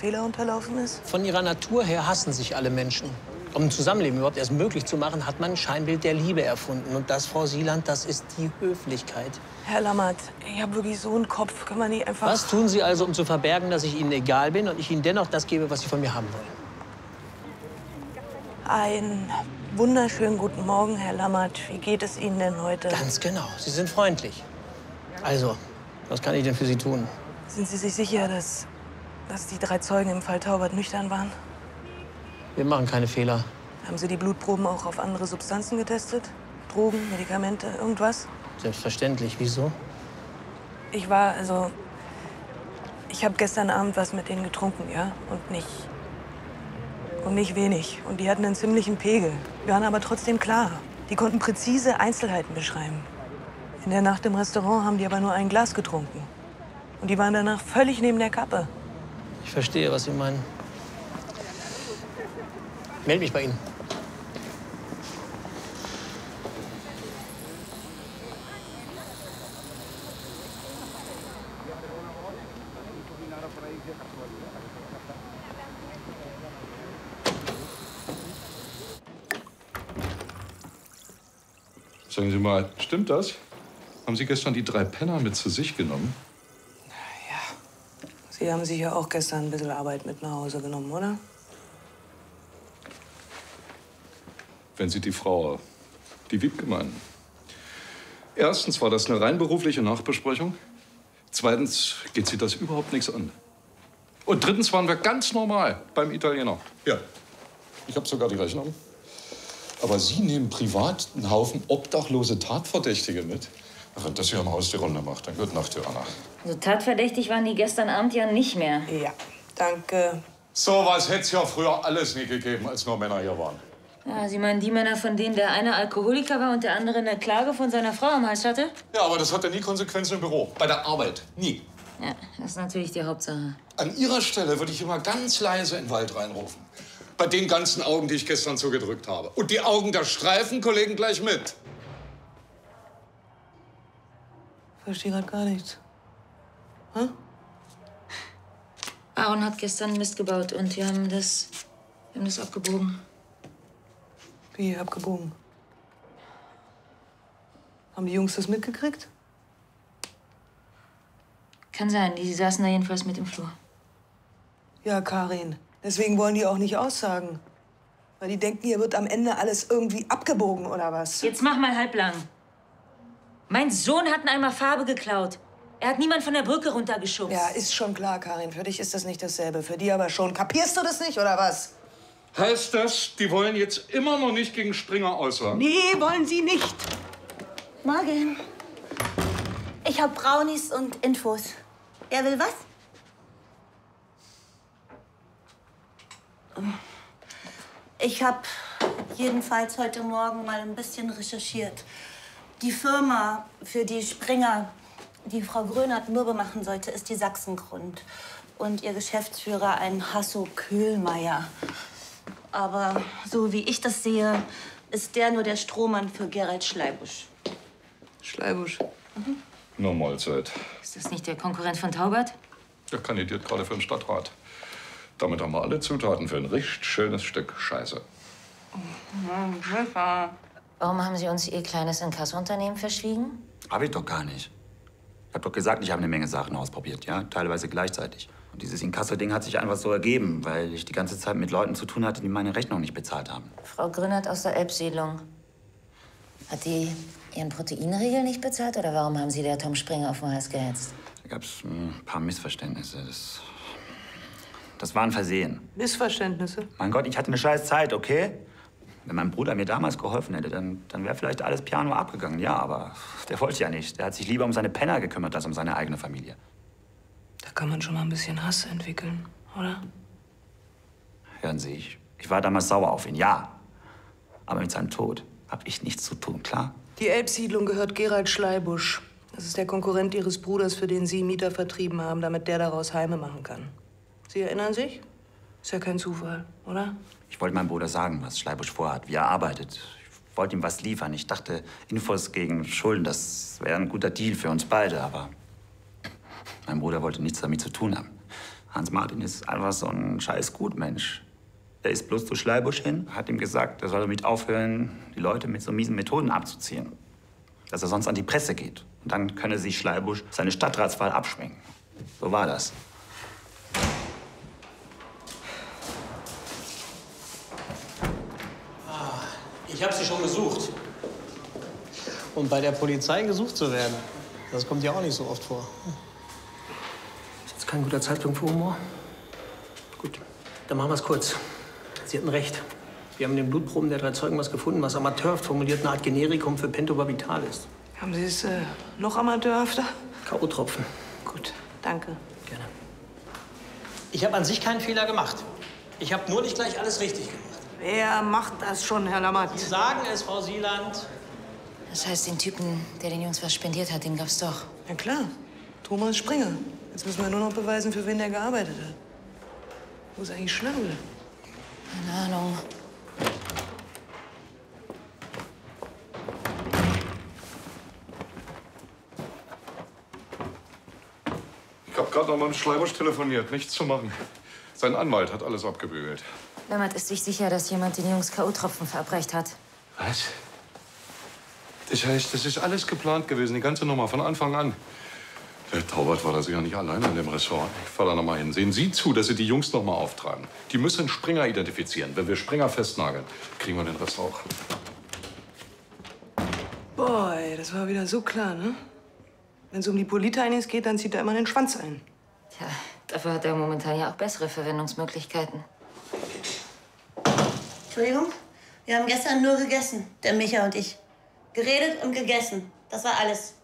Fehler unterlaufen ist? Von ihrer Natur her hassen sich alle Menschen. Um ein Zusammenleben überhaupt erst möglich zu machen, hat man ein Scheinbild der Liebe erfunden. Und das, Frau Sieland, das ist die Höflichkeit. Herr Lammert, ich habe wirklich so einen Kopf. Kann man nicht einfach... Was tun Sie also, um zu verbergen, dass ich Ihnen egal bin und ich Ihnen dennoch das gebe, was Sie von mir haben wollen? Einen wunderschönen guten Morgen, Herr Lammert. Wie geht es Ihnen denn heute? Ganz genau. Sie sind freundlich. Also, was kann ich denn für Sie tun? Sind Sie sich sicher, dass die 3 Zeugen im Fall Taubert nüchtern waren? Wir machen keine Fehler. Haben Sie die Blutproben auch auf andere Substanzen getestet? Drogen, Medikamente, irgendwas? Selbstverständlich. Wieso? Ich habe gestern Abend was mit denen getrunken, ja? Und nicht wenig. Und die hatten einen ziemlichen Pegel. Die waren aber trotzdem klar. Die konnten präzise Einzelheiten beschreiben. In der Nacht im Restaurant haben die aber nur ein Glas getrunken. Und die waren danach völlig neben der Kappe. Ich verstehe, was Sie meinen. Meld mich bei Ihnen. Sagen Sie mal, stimmt das? Haben Sie gestern die 3 Penner mit zu sich genommen? Ja. Sie haben sicher auch gestern ein bisschen Arbeit mit nach Hause genommen, oder? Wenn Sie die Wiebke meinen. Erstens war das eine rein berufliche Nachbesprechung. Zweitens geht Sie das überhaupt nichts an. Und drittens waren wir ganz normal beim Italiener. Ja, ich habe sogar die Rechnung. Aber Sie nehmen privat einen Haufen obdachlose Tatverdächtige mit? Ach, wenn das hier am Haus die Runde macht, dann gute Nacht, Johanna. Also tatverdächtig waren die gestern Abend ja nicht mehr. Ja, danke. So was hätte es ja früher alles nie gegeben, als nur Männer hier waren. Ja, Sie meinen die Männer, von denen der eine Alkoholiker war und der andere eine Klage von seiner Frau am Hals hatte? Ja, aber das hat ja nie Konsequenzen im Büro. Bei der Arbeit. Nie. Ja, das ist natürlich die Hauptsache. An Ihrer Stelle würde ich immer ganz leise in den Wald reinrufen. Bei den ganzen Augen, die ich gestern zugedrückt habe. Und die Augen der Streifenkollegen gleich mit. Ich verstehe gerade gar nichts. Hä? Aaron hat gestern Mist gebaut und wir haben das abgebogen. Wie abgebogen? Haben die Jungs das mitgekriegt? Kann sein, die saßen da jedenfalls mit im Flur. Ja, Karin. Deswegen wollen die auch nicht aussagen. Weil die denken, hier wird am Ende alles irgendwie abgebogen, oder was? Jetzt mach mal halblang. Mein Sohn hat einmal Farbe geklaut. Er hat niemand von der Brücke runtergeschubst. Ja, ist schon klar, Karin. Für dich ist das nicht dasselbe. Für die aber schon. Kapierst du das nicht, oder was? Heißt das, die wollen jetzt immer noch nicht gegen Springer aussagen? Nee, wollen sie nicht. Morgen. Ich hab Brownies und Infos. Wer will was? Ich habe jedenfalls heute Morgen mal ein bisschen recherchiert. Die Firma, für die Springer die Frau Grönert mürbe machen sollte, ist die Sachsengrund. Und ihr Geschäftsführer ein Hasso Köhlmeier. Aber so wie ich das sehe, ist der nur der Strohmann für Gerald Schleibusch. Schleibusch? Mhm. Nur Mahlzeit. Ist das nicht der Konkurrent von Taubert? Der kandidiert gerade für den Stadtrat. Damit haben wir alle Zutaten für ein richtig schönes Stück Scheiße. Warum haben Sie uns Ihr kleines Inkassounternehmen verschwiegen? Hab ich doch gar nicht. Ich hab doch gesagt, ich habe eine Menge Sachen ausprobiert, ja? Teilweise gleichzeitig. Und dieses Inkasso-Ding hat sich einfach so ergeben, weil ich die ganze Zeit mit Leuten zu tun hatte, die meine Rechnung nicht bezahlt haben. Frau Grünert aus der Elbsiedlung. Hat die Ihren Proteinriegel nicht bezahlt oder warum haben Sie der Tom Springer auf den Hals gehetzt? Da gab's ein paar Missverständnisse. Das war ein Versehen. Missverständnisse? Mein Gott, ich hatte eine scheiß Zeit, okay? Wenn mein Bruder mir damals geholfen hätte, dann wäre vielleicht alles piano abgegangen. Ja, aber der wollte ja nicht. Der hat sich lieber um seine Penner gekümmert als um seine eigene Familie. Da kann man schon mal ein bisschen Hass entwickeln, oder? Hören Sie, ich war damals sauer auf ihn, ja. Aber mit seinem Tod habe ich nichts zu tun, klar? Die Elbsiedlung gehört Gerald Schleibusch. Das ist der Konkurrent Ihres Bruders, für den Sie Mieter vertrieben haben, damit der daraus Heime machen kann. Sie erinnern sich? Ist ja kein Zufall, oder? Ich wollte meinem Bruder sagen, was Schleibusch vorhat, wie er arbeitet. Ich wollte ihm was liefern. Ich dachte, Infos gegen Schulden, das wäre ein guter Deal für uns beide. Aber mein Bruder wollte nichts damit zu tun haben. Hans-Martin ist einfach so ein scheiß Gutmensch. Er ist bloß zu Schleibusch hin, hat ihm gesagt, er soll damit aufhören, die Leute mit so miesen Methoden abzuziehen. Dass er sonst an die Presse geht. Und dann könne sich Schleibusch seine Stadtratswahl abschminken. So war das. Ich habe sie schon gesucht. Und bei der Polizei gesucht zu werden, das kommt ja auch nicht so oft vor. Ist jetzt kein guter Zeitpunkt für Humor? Gut, dann machen wir es kurz. Sie hatten recht. Wir haben in den Blutproben der 3 Zeugen was gefunden, was amateurhaft formuliert eine Art Generikum für Pentobarbital ist. Haben Sie es noch amateurhafter? K.O.-Tropfen. Gut, danke. Gerne. Ich habe an sich keinen Fehler gemacht. Ich habe nur nicht gleich alles richtig gemacht. Wer macht das schon, Herr Lammert? Sie sagen es, Frau Sieland. Das heißt, den Typen, der den Jungs was spendiert hat, den gab's doch. Ja klar, Thomas Springer. Jetzt müssen wir nur noch beweisen, für wen der gearbeitet hat. Wo ist eigentlich Schlangel? Keine Ahnung. Ich habe gerade noch mal mit Schleibusch telefoniert. Nichts zu machen. Sein Anwalt hat alles abgebügelt. Lammert ist sich sicher, dass jemand den Jungs K.O.-Tropfen verabreicht hat. Was? Das heißt, das ist alles geplant gewesen, die ganze Nummer, von Anfang an. Der Taubert war da sicher nicht allein in dem Restaurant. Ich fahr da noch mal hin. Sehen Sie zu, dass Sie die Jungs noch mal auftreiben. Die müssen Springer identifizieren. Wenn wir Springer festnageln, kriegen wir den Rest auch. Boah, ey, das war wieder so klar, ne? Wenn es um die Politeinis geht, dann zieht er immer den Schwanz ein. Tja, dafür hat er momentan ja auch bessere Verwendungsmöglichkeiten. Entschuldigung, wir haben gestern nur gegessen, der Micha und ich. Geredet und gegessen. Das war alles.